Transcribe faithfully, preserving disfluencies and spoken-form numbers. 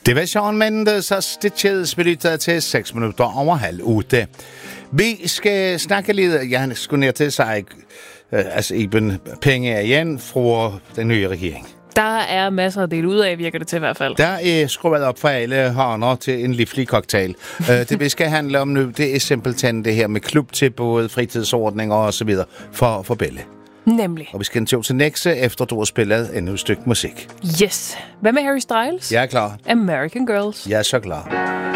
Det var Shawn Mendes og Stitches, vi lytter til seks minutter over halv otte. Vi skal snakke lidt, jeg skulle ned til sig, altså Iben, penge er igen fra den nye regering. Der er masser at dele ud af, virker det til i hvert fald. Der er skruet op for alle hørner til en livlig cocktail. uh, det vi skal handle om nu, det er simpelthen det her med klubtilbud, fritidsordninger og så videre for, for Belle. Nemlig. Og vi skal en tur til Nexe, efter du har spillet endnu et stykke musik. Yes. Hvad med Harry Styles? Jeg er klar. American Girls. Jeg er så klar.